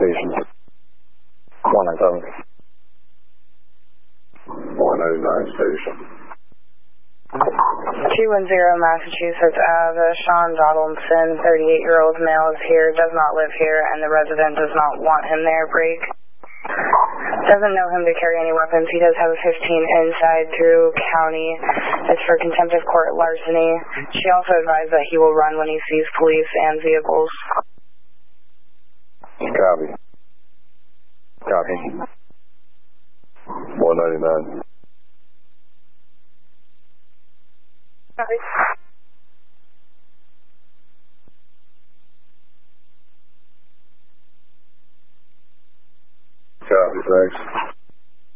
Citation. 197. 109 Station. 210 Massachusetts Ave. Sean Donaldson, 38-year-old male, is here, does not live here, and the resident does not want him there. Break. Doesn't know him to carry any weapons. He does have a 15 inside through county. It's for contempt of court larceny. She also advised that he will run when he sees police and vehicles. Copy. Copy. 199. Copy. Copy, thanks.